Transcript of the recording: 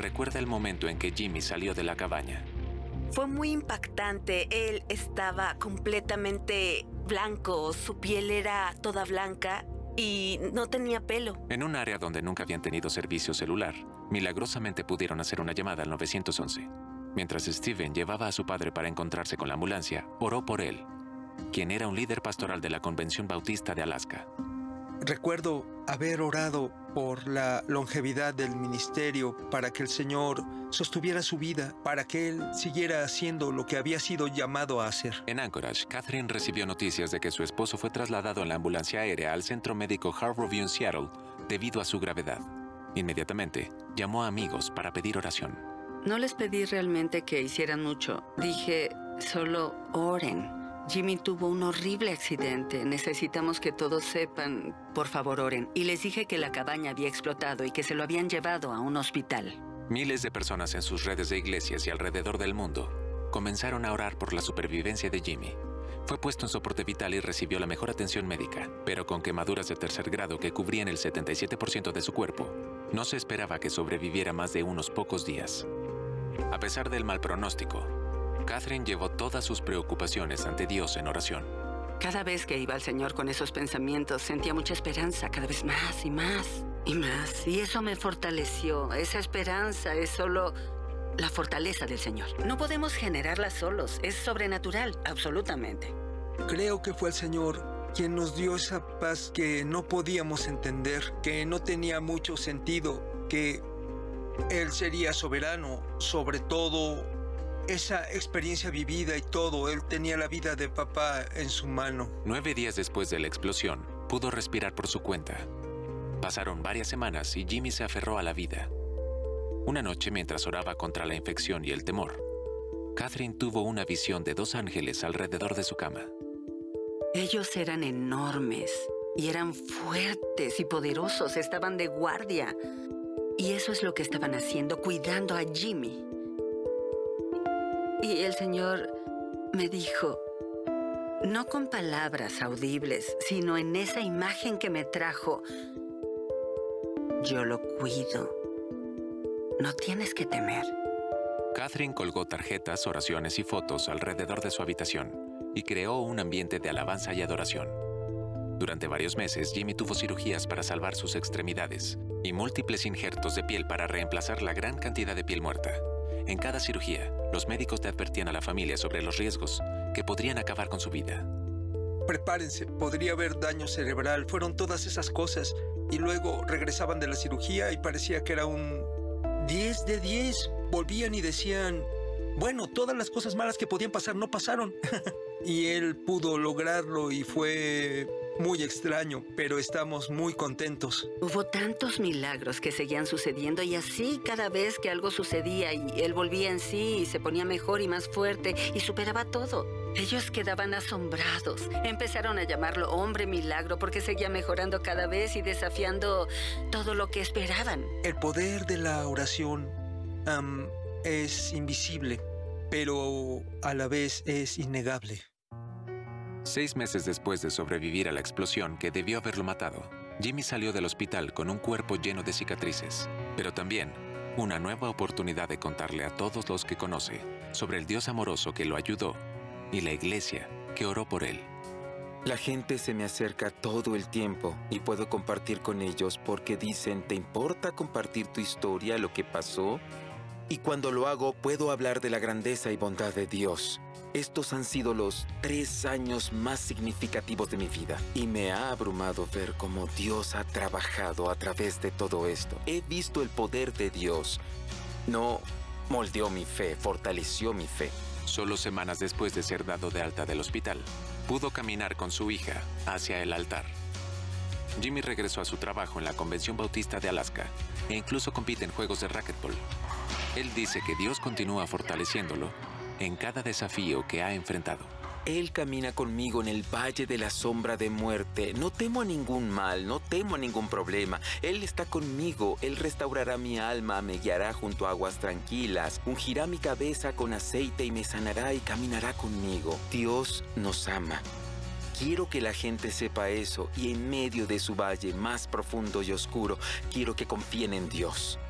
recuerda el momento en que Jimmy salió de la cabaña. Fue muy impactante. Él estaba completamente blanco, su piel era toda blanca y no tenía pelo. En un área donde nunca habían tenido servicio celular, milagrosamente pudieron hacer una llamada al 911. Mientras Steven llevaba a su padre para encontrarse con la ambulancia, oró por él, quien era un líder pastoral de la Convención Bautista de Alaska. Recuerdo haber orado por la longevidad del ministerio, para que el Señor sostuviera su vida, para que Él siguiera haciendo lo que había sido llamado a hacer. En Anchorage, Catherine recibió noticias de que su esposo fue trasladado en la ambulancia aérea al centro médico Harborview en Seattle debido a su gravedad. Inmediatamente, llamó a amigos para pedir oración. No les pedí realmente que hicieran mucho. Dije, solo oren. Jimmy tuvo un horrible accidente. Necesitamos que todos sepan. Por favor, oren. Y les dije que la cabaña había explotado y que se lo habían llevado a un hospital. Miles de personas en sus redes de iglesias y alrededor del mundo comenzaron a orar por la supervivencia de Jimmy. Fue puesto en soporte vital y recibió la mejor atención médica, pero con quemaduras de tercer grado que cubrían el 77% de su cuerpo, no se esperaba que sobreviviera más de unos pocos días. A pesar del mal pronóstico, Catherine llevó todas sus preocupaciones ante Dios en oración. Cada vez que iba al Señor con esos pensamientos, sentía mucha esperanza, cada vez más y más y más. Y eso me fortaleció. Esa esperanza es solo la fortaleza del Señor. No podemos generarla solos. Es sobrenatural, absolutamente. Creo que fue el Señor quien nos dio esa paz que no podíamos entender, que no tenía mucho sentido, que Él sería soberano sobre todo. Esa experiencia vivida y todo, él tenía la vida de papá en su mano. 9 días después de la explosión, pudo respirar por su cuenta. Pasaron varias semanas y Jimmy se aferró a la vida. Una noche, mientras oraba contra la infección y el temor, Catherine tuvo una visión de 2 ángeles alrededor de su cama. Ellos eran enormes y eran fuertes y poderosos, estaban de guardia. Y eso es lo que estaban haciendo, cuidando a Jimmy. Y el Señor me dijo, no con palabras audibles, sino en esa imagen que me trajo, yo lo cuido. No tienes que temer. Catherine colgó tarjetas, oraciones y fotos alrededor de su habitación y creó un ambiente de alabanza y adoración. Durante varios meses, Jimmy tuvo cirugías para salvar sus extremidades y múltiples injertos de piel para reemplazar la gran cantidad de piel muerta. En cada cirugía, los médicos te advertían a la familia sobre los riesgos que podrían acabar con su vida. Prepárense, podría haber daño cerebral, fueron todas esas cosas. Y luego regresaban de la cirugía y parecía que era un 10 de 10. Volvían y decían, bueno, todas las cosas malas que podían pasar no pasaron. Y él pudo lograrlo y fue muy extraño, pero estamos muy contentos. Hubo tantos milagros que seguían sucediendo y así cada vez que algo sucedía y él volvía en sí y se ponía mejor y más fuerte y superaba todo. Ellos quedaban asombrados. Empezaron a llamarlo hombre milagro porque seguía mejorando cada vez y desafiando todo lo que esperaban. El poder de la oración es invisible, pero a la vez es innegable. 6 meses después de sobrevivir a la explosión que debió haberlo matado, Jimmy salió del hospital con un cuerpo lleno de cicatrices, pero también una nueva oportunidad de contarle a todos los que conoce sobre el Dios amoroso que lo ayudó y la iglesia que oró por él. La gente se me acerca todo el tiempo y puedo compartir con ellos porque dicen, ¿te importa compartir tu historia, lo que pasó? Y cuando lo hago, puedo hablar de la grandeza y bondad de Dios. Estos han sido los 3 años más significativos de mi vida y me ha abrumado ver cómo Dios ha trabajado a través de todo esto. He visto el poder de Dios. No moldeó mi fe, fortaleció mi fe. Solo semanas después de ser dado de alta del hospital, pudo caminar con su hija hacia el altar. Jimmy regresó a su trabajo en la Convención Bautista de Alaska e incluso compite en juegos de racquetball. Él dice que Dios continúa fortaleciéndolo en cada desafío que ha enfrentado. Él camina conmigo en el valle de la sombra de muerte. No temo a ningún mal, no temo a ningún problema. Él está conmigo, Él restaurará mi alma, me guiará junto a aguas tranquilas, ungirá mi cabeza con aceite y me sanará y caminará conmigo. Dios nos ama. Quiero que la gente sepa eso y en medio de su valle más profundo y oscuro, quiero que confíen en Dios.